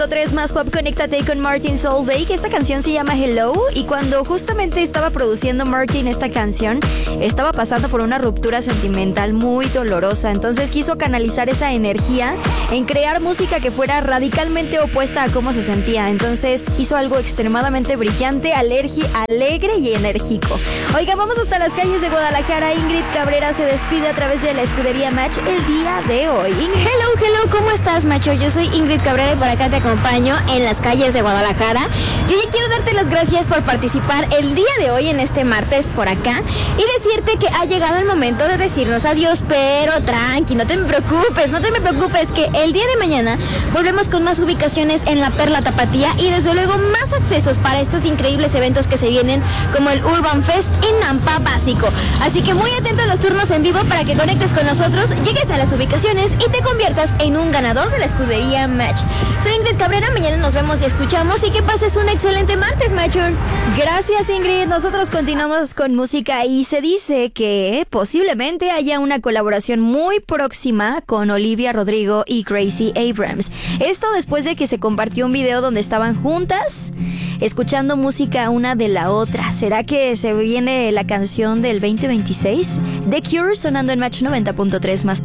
3 más pop, conéctate con Martin Solveig. Esta canción se llama Hello y cuando justamente estaba produciendo Martin esta canción, estaba pasando por una ruptura sentimental muy dolorosa. Entonces quiso canalizar esa energía en crear música que fuera radicalmente opuesta a cómo se sentía. Entonces hizo algo extremadamente brillante, alegre y enérgico. Oiga, vamos hasta las calles de Guadalajara. Ingrid Cabrera se despide a través de la escudería Match el día de hoy. Hello, ¿cómo estás, macho? Yo soy Ingrid Cabrera y por acá te acompaño en las calles de Guadalajara. Yo ya quiero darte las gracias por participar el día de hoy en este martes por acá y decirte que ha llegado el momento de decirnos adiós, pero tranqui, no te me preocupes, que el día de mañana volvemos con más ubicaciones en la Perla Tapatía y desde luego más accesos para estos increíbles eventos que se vienen como el Urban Fest y Nampa Básico. Así que muy atento a los turnos en vivo para que conectes con nosotros, llegues a las ubicaciones y te conviertas en un ganador de la escudería Match. Soy Ingrid Cabrera, mañana nos vemos y escuchamos y que pases un excelente martes, macho. Gracias, Ingrid. Nosotros continuamos con música y se dice que posiblemente haya una colaboración muy próxima con Olivia Rodrigo y Gracie Abrams. Esto después de que se compartió un video donde estaban juntas escuchando música una de la otra. ¿Será que se viene la canción del 2026? The Cure sonando en Match 90.3 más